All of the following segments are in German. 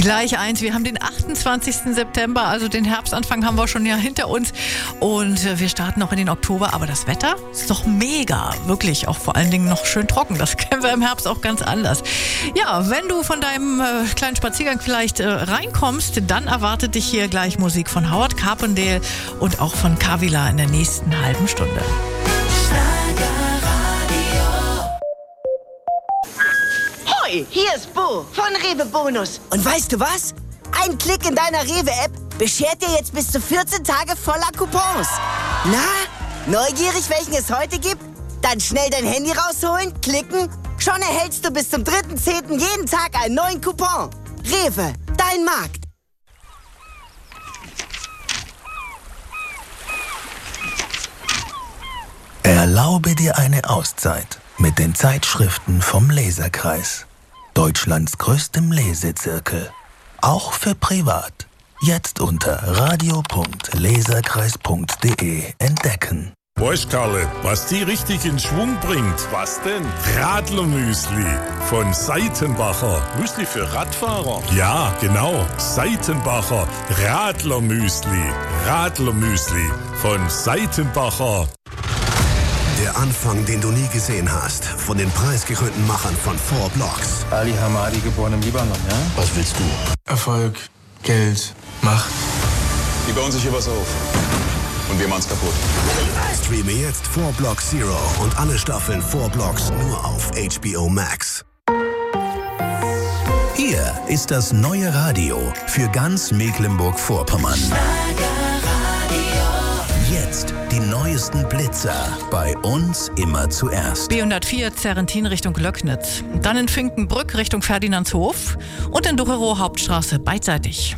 Gleich eins. Wir haben den 28. September, also den Herbstanfang haben wir schon ja hinter uns. Und wir starten noch in den Oktober. Aber das Wetter ist doch mega. Wirklich, auch vor allen Dingen noch schön trocken. Das kennen wir im Herbst auch ganz anders. Ja, wenn du von deinem kleinen Spaziergang vielleicht reinkommst, dann erwartet dich hier gleich Musik von Howard Carpendale und auch von Kavila in der nächsten halben Stunde. Hoi, hier ist Bo von Rewe Bonus. Und weißt du was? Ein Klick in deiner Rewe-App beschert dir jetzt bis zu 14 Tage voller Coupons. Na, neugierig, welchen es heute gibt? Dann schnell dein Handy rausholen, klicken. Schon erhältst du bis zum 3.10. jeden Tag einen neuen Coupon. Rewe, dein Markt. Erlaube dir eine Auszeit mit den Zeitschriften vom Leserkreis. Deutschlands größtem Lesezirkel. Auch für privat. Jetzt unter radio.leserkreis.de entdecken. Weißt Karle, was die richtig in Schwung bringt? Was denn? Radlermüsli von Seitenbacher. Müsli für Radfahrer? Ja, genau. Seitenbacher Radlermüsli. Radlermüsli von Seitenbacher. Der Anfang, den du nie gesehen hast, von den preisgekrönten Machern von 4 Blocks. Ali Hamadi, geboren im Libanon, ja? Was willst du? Erfolg, Geld, Macht. Die bauen sich hier was auf. Und wir machen's kaputt. Streame jetzt 4 Blocks Zero und alle Staffeln 4 Blocks nur auf HBO Max. Hier ist das neue Radio für ganz Mecklenburg-Vorpommern. Jetzt die neuesten Blitzer. Bei uns immer zuerst. B104 Zerrentin Richtung Löcknitz. Dann in Finkenbrück Richtung Ferdinandshof. Und in Ducherow Hauptstraße beidseitig.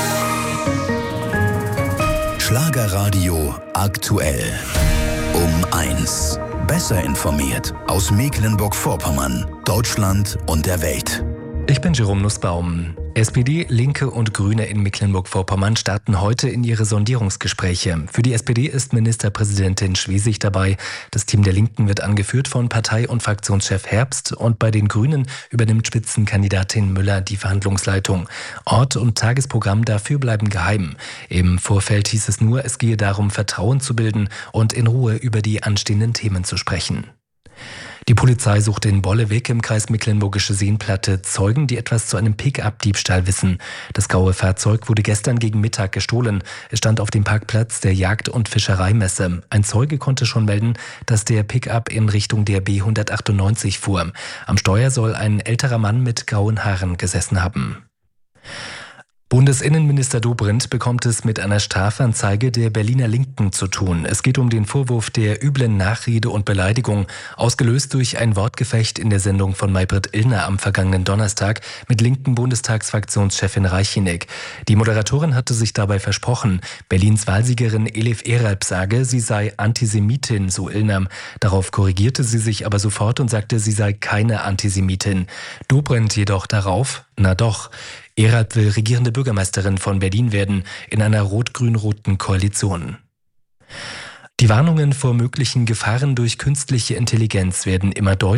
Schlagerradio aktuell. Um 1. Besser informiert aus Mecklenburg-Vorpommern, Deutschland und der Welt. Ich bin Jerome Nussbaum. SPD, Linke und Grüne in Mecklenburg-Vorpommern starten heute in ihre Sondierungsgespräche. Für die SPD ist Ministerpräsidentin Schwesig dabei. Das Team der Linken wird angeführt von Partei- und Fraktionschef Herbst. Und bei den Grünen übernimmt Spitzenkandidatin Müller die Verhandlungsleitung. Ort und Tagesprogramm dafür bleiben geheim. Im Vorfeld hieß es nur, es gehe darum, Vertrauen zu bilden und in Ruhe über die anstehenden Themen zu sprechen. Die Polizei sucht in Bollewig im Kreis Mecklenburgische Seenplatte Zeugen, die etwas zu einem Pick-up-Diebstahl wissen. Das graue Fahrzeug wurde gestern gegen Mittag gestohlen. Es stand auf dem Parkplatz der Jagd- und Fischereimesse. Ein Zeuge konnte schon melden, dass der Pick-up in Richtung der B198 fuhr. Am Steuer soll ein älterer Mann mit grauen Haaren gesessen haben. Bundesinnenminister Dobrindt bekommt es mit einer Strafanzeige der Berliner Linken zu tun. Es geht um den Vorwurf der üblen Nachrede und Beleidigung, ausgelöst durch ein Wortgefecht in der Sendung von Maybrit Illner am vergangenen Donnerstag mit linken Bundestagsfraktionschefin Reicheneck. Die Moderatorin hatte sich dabei versprochen, Berlins Wahlsiegerin Elif Eralp sage, sie sei Antisemitin, so Illner. Darauf korrigierte sie sich aber sofort und sagte, sie sei keine Antisemitin. Dobrindt jedoch darauf, na doch. Eralp will regierende Bürgermeisterin von Berlin werden in einer rot-grün-roten Koalition. Die Warnungen vor möglichen Gefahren durch künstliche Intelligenz werden immer deutlicher.